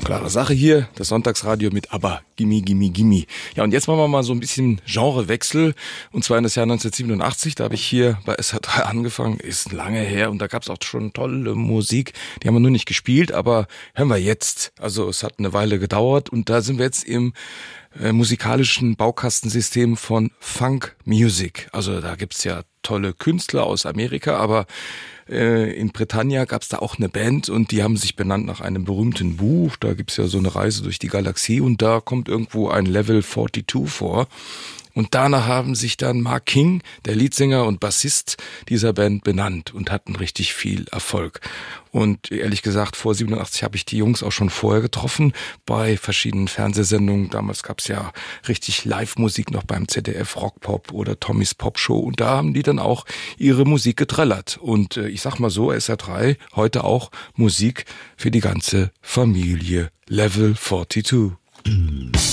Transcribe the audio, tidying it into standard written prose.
Klare Sache hier, das Sonntagsradio mit ABBA, Gimme, Gimme, Gimme. Ja, und jetzt machen wir mal so ein bisschen Genrewechsel. Und zwar in das Jahr 1987, da habe ich hier bei SH3 angefangen, ist lange her. Und da gab es auch schon tolle Musik, die haben wir nur nicht gespielt, aber hören wir jetzt. Also es hat eine Weile gedauert und da sind wir jetzt im musikalischen Baukastensystem von Funk Music. Also da gibt's ja tolle Künstler aus Amerika, aber in Britannia gab's da auch eine Band und die haben sich benannt nach einem berühmten Buch. Da gibt's ja so eine Reise durch die Galaxie und da kommt irgendwo ein Level 42 vor. Und danach haben sich dann Mark King, der Leadsänger und Bassist dieser Band, benannt und hatten richtig viel Erfolg. Und ehrlich gesagt, vor 87 habe ich die Jungs auch schon vorher getroffen bei verschiedenen Fernsehsendungen. Damals gab es ja richtig Live-Musik noch beim ZDF Rockpop oder Tommys Popshow. Und da haben die dann auch ihre Musik getrellert. Und ich sag mal so, SR3, heute auch Musik für die ganze Familie. Level 42.